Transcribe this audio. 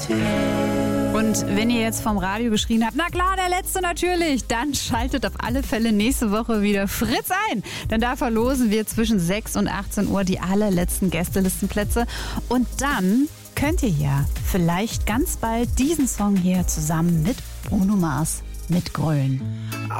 Und wenn ihr jetzt vom Radio geschrien habt, na klar, der Letzte natürlich, dann schaltet auf alle Fälle nächste Woche wieder Fritz ein. Denn da verlosen wir zwischen 6 und 18 Uhr die allerletzten Gästelistenplätze. Und dann könnt ihr ja vielleicht ganz bald diesen Song hier zusammen mit Bruno Mars mitgrölen.